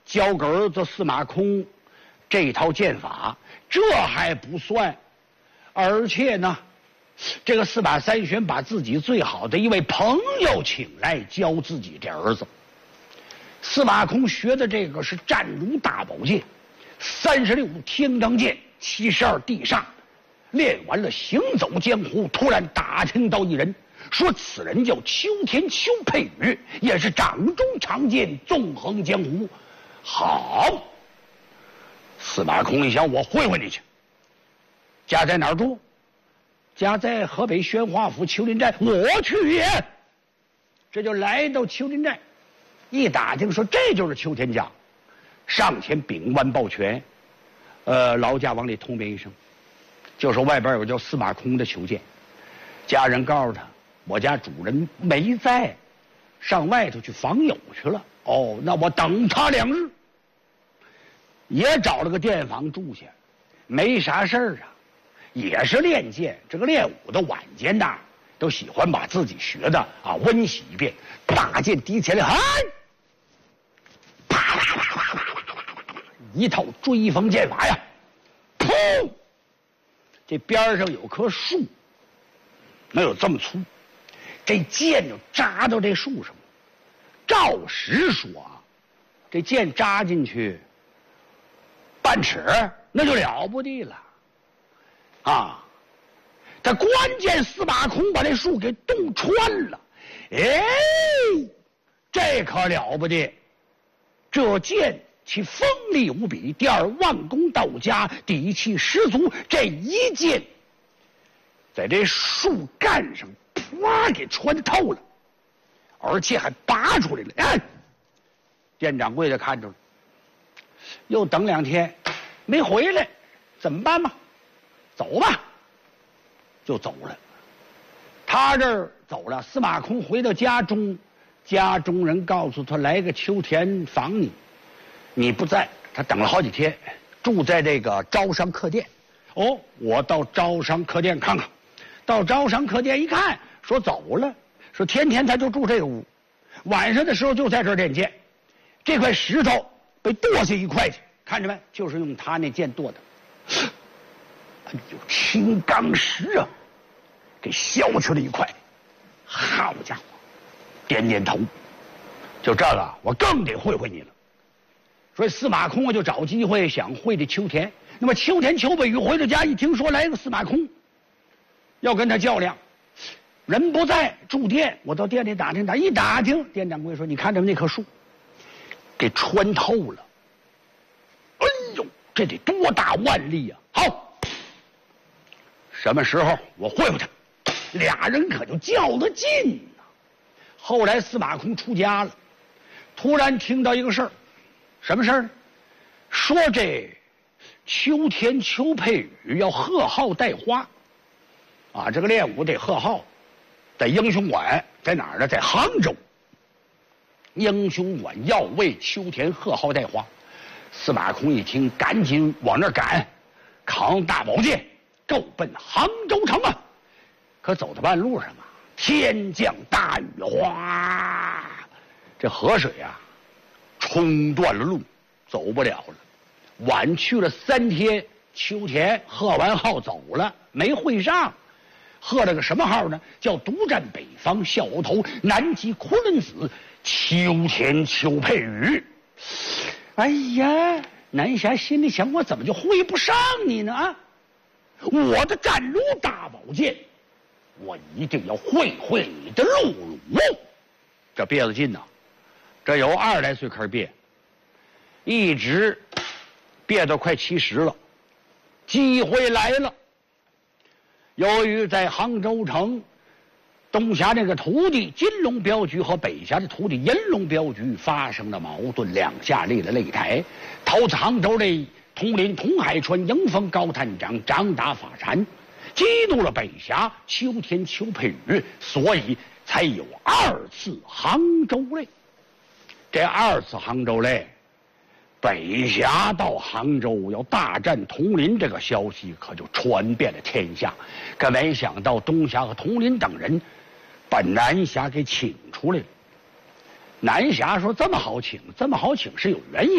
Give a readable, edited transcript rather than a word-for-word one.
教给儿子司马孔这套剑法，这还不算，而且呢，这个司马三玄把自己最好的一位朋友请来教自己这儿子。司马孔学的这个是战如大宝剑，36度天罡剑，72地煞。练完了，行走江湖，突然打听到一人，说此人叫秋田秋佩羽，也是掌中长剑，纵横江湖。好，司马孔一想，我会你去。家在哪儿住？家在河北宣化府丘陵寨。我去也。这就来到丘陵寨，一打听说这就是秋田家，上前禀完抱拳，劳驾往里通禀一声，就说外边有叫司马孔的求见。家人告诉他，我家主人没在，上外头去访友去了。哦，那我等他2日。也找了个店房住下，没啥事儿啊，也是练剑。这个练武的晚间呐，都喜欢把自己学的温习一遍。大剑提起来，嗨，啪啦啦啦啦啦，一套追风剑法呀，噗！这边上有棵树，能有这么粗，这剑就扎到这树上了。照实说这剑扎进去半尺，那就了不得了啊！他关键司马孔把这树给洞穿了，哎，这可了不得！这剑其锋利无比，第二弯弓到家，底气十足。这一剑在这树干上啪给穿透了，而且还拔出来了。哎，店掌柜的看着了，又等2天没回来，怎么办嘛？走吧，就走了。他这儿走了，司马孔回到家中，家中人告诉他来个秋田访你，你不在，他等了好几天，住在这个招商客店。哦，我到招商客店看看。到招商客店一看，说走了，说天天他就住这个屋，晚上的时候就在这儿练剑。这块石头被剁下一块去，看着没？就是用他那剑剁的。哎呦，青钢石啊，给削去了一块。好家伙，点点头，就这个我更得会你了。所以司马孔我就找机会想会这秋田。那么秋田裘北宇回到家一听说来个司马孔，要跟他较量，人不在住店，我到店里打听，一打听，店掌柜说：“你看着那棵树，给穿透了。哎呦，这得多大腕力啊！好，什么时候我会他？”俩人可就较得劲呢。后来司马孔出家了，突然听到一个事儿，什么事儿呢？说这秋田秋佩羽要贺号带花，这个练武得贺号，在英雄馆，在哪儿呢？在杭州。英雄馆要为秋田贺号带花。司马孔一听，赶紧往那儿赶，扛大宝剑，够奔杭州城啊！可走到半路上天降大雨，哗，这河水冲断了路，走不了了。晚去了3天，秋田贺完号走了，没会上。贺了个什么号呢？叫独占北方，笑额头，南极昆仑子，秋田秋佩羽。哎呀，南侠心里想，我怎么就会不上你呢？我的战如大宝剑，我一定要会你的露乳。这憋得劲这由20来岁开始憋，一直憋到快70了。机会来了，由于在杭州城东峡这个徒弟金龙镖局和北峡的徒弟银龙镖局发生了矛盾，两下立了擂台。头次杭州的统领童海川迎风高探长张打法禅，激怒了北峡秋田秋佩羽，所以才有2次杭州擂。这2次杭州擂，北峡到杭州要大战统领，这个消息可就传遍了天下。可没想到东峡和统领等人把南峡给请出来了。南峡说：“这么好请是有原因。”